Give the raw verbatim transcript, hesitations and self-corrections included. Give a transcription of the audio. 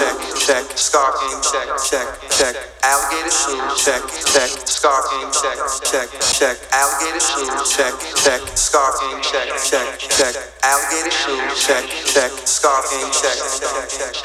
check, check, scarf game, check, check, check, alligator shoe, check, check, scarf game, check, check, check, alligator shoe, check, check, scarf game, check, check, check, alligator shoe, check, check, scarf game, check, check, check.